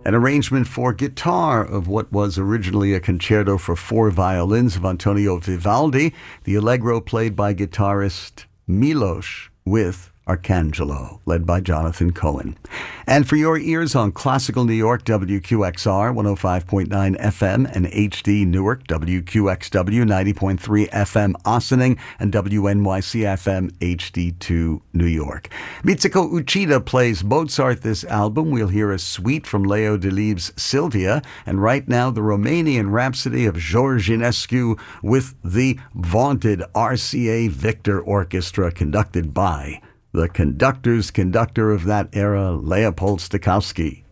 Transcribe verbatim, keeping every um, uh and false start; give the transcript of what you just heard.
An arrangement for guitar of what was originally a concerto for four violins of Antonio Vivaldi, the Allegro played by guitarist Milos with Arcangelo, led by Jonathan Cohen. And for your ears on Classical New York, W Q X R, one oh five point nine F M, and H D Newark, W Q X W, ninety point three F M Ossining, and W N Y C F M, H D two New York. Mitsuko Uchida plays Mozart this album. We'll hear a suite from Leo Delibes' Sylvia, and right now the Romanian Rhapsody of George Enescu with the vaunted R C A Victor Orchestra, conducted by the conductor's conductor of that era, Leopold Stokowski.